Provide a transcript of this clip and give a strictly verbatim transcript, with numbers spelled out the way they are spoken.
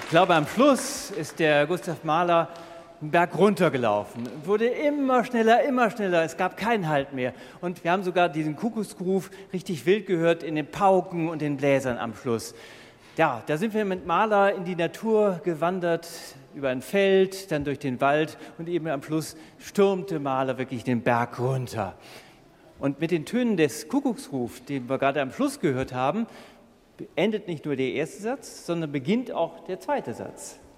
Ich glaube, am Schluss ist der Gustav Mahler einen Berg runtergelaufen, wurde immer schneller, immer schneller, es gab keinen Halt mehr. Und wir haben sogar diesen Kuckucksruf richtig wild gehört in den Pauken und den Bläsern am Schluss. Ja, da sind wir mit Mahler in die Natur gewandert, über ein Feld, dann durch den Wald und eben am Schluss stürmte Mahler wirklich den Berg runter. Und mit den Tönen des Kuckucksrufs, den wir gerade am Schluss gehört haben, endet nicht nur der erste Satz, sondern beginnt auch der zweite Satz.